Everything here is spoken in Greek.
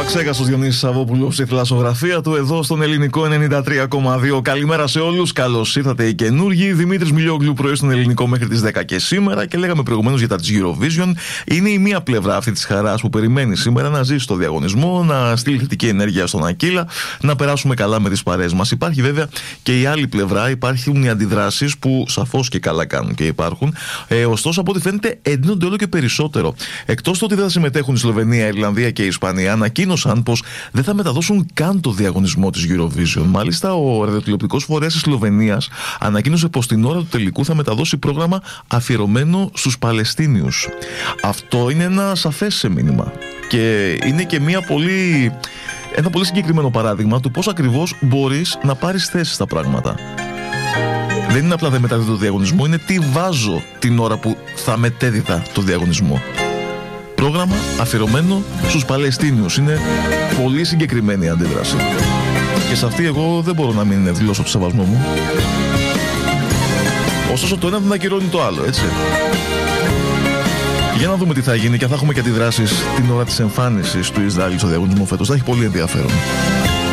Ξέχαστος Διονύσης Σαββόπουλος στη θηλασσογραφία του εδώ στον Ελληνικό 93,2. Καλημέρα σε όλους. Καλώς ήρθατε οι καινούργοι. Δημήτρης Μιλιόγλου πρωί στον Ελληνικό μέχρι τις 10 και σήμερα. Και λέγαμε προηγουμένως για τα της Eurovision. Είναι η μία πλευρά αυτή της χαράς που περιμένει σήμερα να ζήσει στο διαγωνισμό, να στείλει θετική ενέργεια στον Ακύλα, να περάσουμε καλά με τις παρέες μας. Υπάρχει βέβαια και η άλλη πλευρά. Υπάρχουν οι αντιδράσεις που σαφώς και καλά κάνουν και υπάρχουν. Ωστόσο, από ό,τι φαίνεται, εντείνονται όλο και περισσότερο. Εκτός του ότι δεν θα συμμετέχουν η Σλοβενία, η Ιρλανδία και η Ισπανία, ανακοίνωσαν πως δεν θα μεταδώσουν καν το διαγωνισμό της Eurovision. Μάλιστα, ο ραδιοτηλεοπτικός φορέας της Σλοβενίας ανακοίνωσε πως την ώρα του τελικού θα μεταδώσει πρόγραμμα αφιερωμένο στους Παλαιστίνιους. Αυτό είναι ένα σαφές μήνυμα. Και είναι και ένα πολύ συγκεκριμένο παράδειγμα του πώς ακριβώς μπορείς να πάρεις θέση στα πράγματα. Δεν είναι απλά δεν μεταδίδω το διαγωνισμό, είναι τι βάζω την ώρα που θα μετέδιδα το διαγωνισμό. Πρόγραμμα αφιερωμένο στους Παλαιστίνιους. Είναι πολύ συγκεκριμένη η αντίδραση. Και σε αυτή εγώ δεν μπορώ να μην δηλώσω το σεβασμό μου. Ωστόσο το ένα δεν ακυρώνει το άλλο, έτσι. Για να δούμε τι θα γίνει και θα έχουμε και αντιδράσεις την ώρα της εμφάνισης του Ισραήλ στο διαγωνισμό φέτος. Θα έχει πολύ ενδιαφέρον.